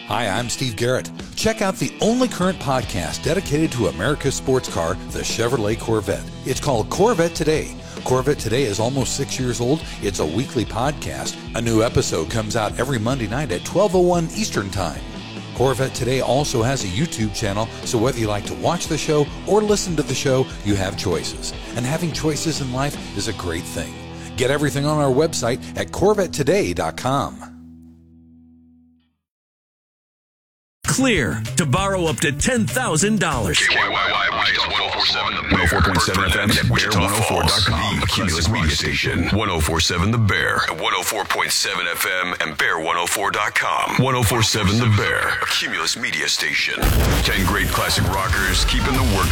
Hi, I'm Steve Garrett. Check out the only current podcast dedicated to America's sports car, the Chevrolet Corvette. It's called Corvette Today. Corvette Today is almost 6 years old. It's a weekly podcast. A new episode comes out every Monday night at 12:01 Eastern Time. Corvette Today also has a YouTube channel, so whether you like to watch the show or listen to the show, you have choices. And having choices in life is a great thing. Get everything on our website at CorvetteToday.com. Clear to borrow up to $10,000. KYY is 104.7 FM at Bear104.com, a Cumulus media station. 104.7 The Bear at 104.7 FM and Bear104.com. 104.7 The Bear, a Cumulus media station. 10 great classic rockers keeping the work